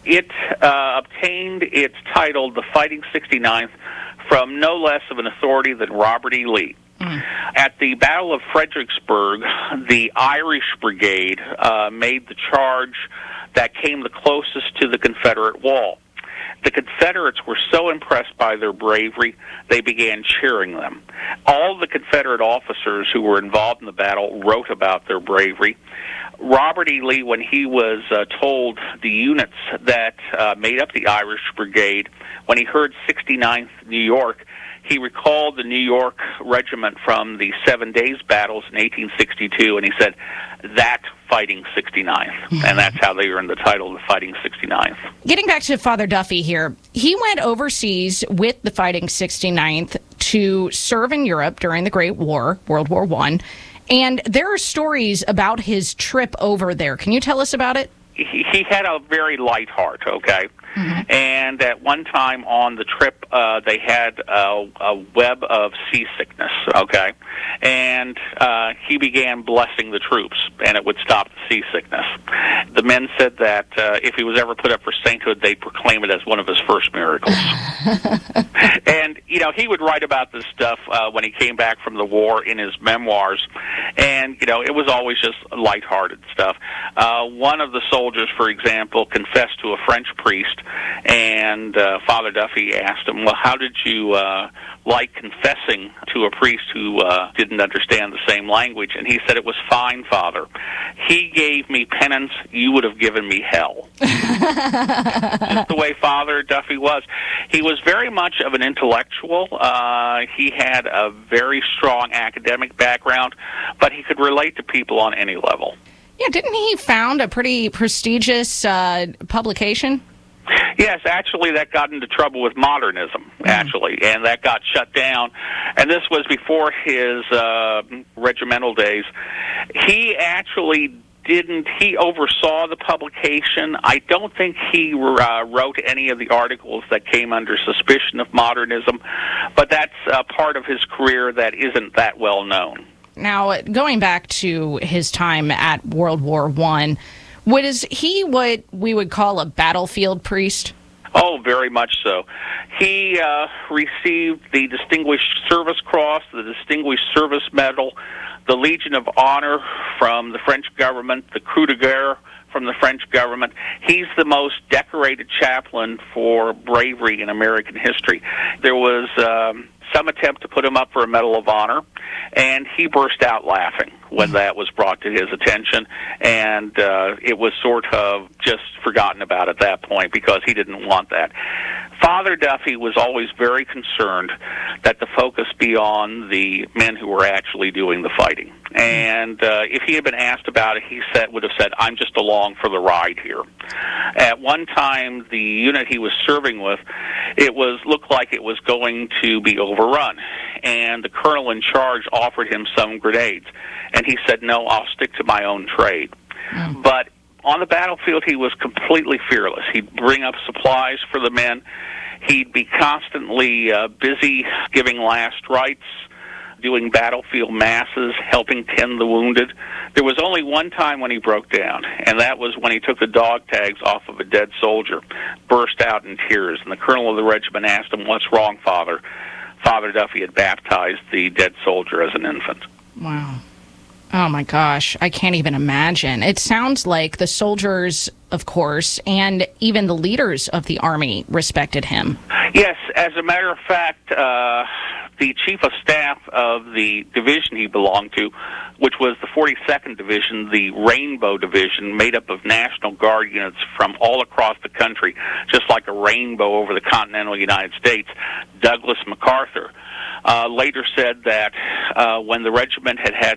It obtained its title, the Fighting 69th, from no less of an authority than Robert E. Lee. At the Battle of Fredericksburg, the Irish Brigade made the charge that came the closest to the Confederate wall. The Confederates were so impressed by their bravery, they began cheering them. All the Confederate officers who were involved in the battle wrote about their bravery. Robert E. Lee, when he was told the units that made up the Irish Brigade, when he heard 69th New York, he recalled the New York regiment from the 7 Days battles in 1862, and he said, that Fighting 69th. And that's how they earned the title, the Fighting 69th. Getting back to Father Duffy here, he went overseas with the Fighting 69th to serve in Europe during the Great War, World War I. And there are stories about his trip over there. Can you tell us about it? He had a very light heart, okay? And at one time on the trip, they had a web of seasickness, okay? And he began blessing the troops, and it would stop the seasickness. The men said that if he was ever put up for sainthood, they'd proclaim it as one of his first miracles. And, you know, he would write about this stuff when he came back from the war in his memoirs, and, you know, it was always just lighthearted stuff. One of the soldiers, for example, confessed to a French priest, and Father Duffy asked him, well, how did you like confessing to a priest who didn't understand the same language? And he said, it was fine, Father. He gave me penance, you would have given me hell. Just the way Father Duffy was. He was very much of an intellectual. He had a very strong academic background, but he could relate to people on any level. Yeah, didn't he found a pretty prestigious publication? Yes, actually, that got into trouble with modernism, actually, and that got shut down. And this was before his regimental days. He actually he oversaw the publication. I don't think he wrote any of the articles that came under suspicion of modernism, but that's part of his career that isn't that well known. Now, going back to his time at World War I, was he what we would call a battlefield priest? Oh, very much so. He received the Distinguished Service Cross, the Distinguished Service Medal, the Legion of Honor from the French government, the Croix de Guerre from the French government. He's the most decorated chaplain for bravery in American history. There was some attempt to put him up for a Medal of Honor, and he burst out laughing when that was brought to his attention, and it was sort of just forgotten about at that point because he didn't want that. Father Duffy was always very concerned that the focus be on the men who were actually doing the fighting. And if he had been asked about it, he would have said, I'm just along for the ride here. At one time, the unit he was serving with, looked like it was going to be overrun. And the colonel in charge offered him some grenades. And he said, no, I'll stick to my own trade. But on the battlefield, he was completely fearless. He'd bring up supplies for the men. He'd be constantly busy giving last rites, doing battlefield masses, helping tend the wounded. There was only one time when he broke down, and that was when he took the dog tags off of a dead soldier, burst out in tears, and the colonel of the regiment asked him, what's wrong, Father? Father Duffy had baptized the dead soldier as an infant. Wow. Oh, my gosh. I can't even imagine. It sounds like the soldiers, of course, and even the leaders of the Army respected him. Yes. As a matter of fact, the chief of staff of the division he belonged to, which was the 42nd Division, the Rainbow Division, made up of National Guard units from all across the country, just like a rainbow over the continental United States, Douglas MacArthur, later said that when the regiment had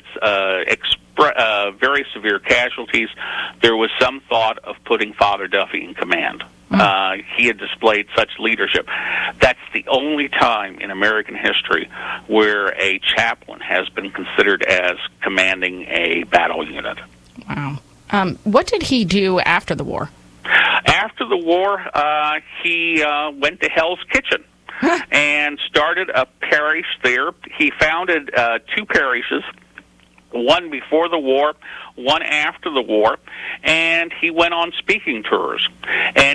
very severe casualties, there was some thought of putting Father Duffy in command. He had displayed such leadership. That's the only time in American history where a chaplain has been considered as commanding a battle unit. Wow. What did he do after the war? After the war, he went to Hell's Kitchen and started a parish there. He founded 2 parishes, one before the war, one after the war, and he went on speaking tours. And